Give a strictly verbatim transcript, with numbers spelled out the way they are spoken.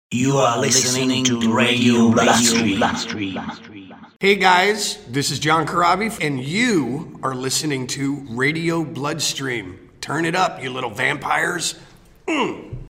You are listening to Radio Bloodstream. Hey guys, this is John Corabi, and you are listening to Radio Bloodstream. Turn it up, you little vampires. Mm.